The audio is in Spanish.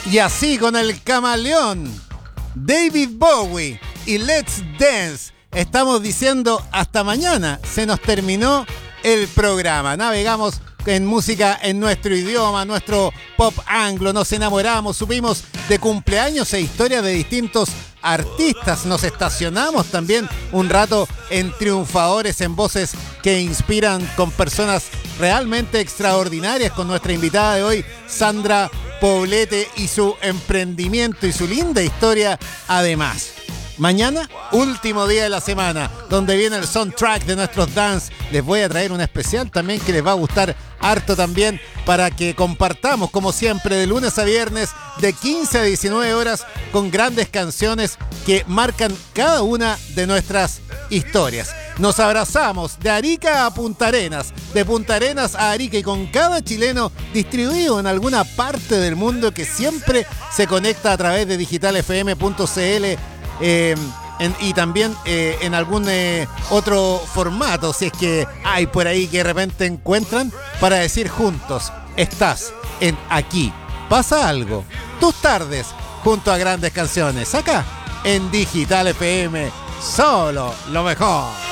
Y así con el camaleón David Bowie y Let's Dance estamos diciendo hasta mañana. Se nos terminó el programa. Navegamos en música en nuestro idioma, nuestro pop anglo. Nos enamoramos, supimos de cumpleaños e historias de distintos artistas. Nos estacionamos también un rato en triunfadores, en voces que inspiran, con personas realmente extraordinarias, con nuestra invitada de hoy, Sandra Poblete, y su emprendimiento y su linda historia además. Mañana, último día de la semana, donde viene el soundtrack de nuestros dance. Les voy a traer un especial también que les va a gustar harto también, para que compartamos, como siempre, de lunes a viernes, de 15 a 19 horas, con grandes canciones que marcan cada una de nuestras historias. Nos abrazamos de Arica a Punta Arenas, de Punta Arenas a Arica, y con cada chileno distribuido en alguna parte del mundo que siempre se conecta a través de digitalfm.cl. Y también en algún otro formato, si es que hay por ahí que de repente encuentran, para decir juntos: estás en Aquí Pasa Algo, tus tardes junto a grandes canciones, acá en Digital FM, solo lo mejor.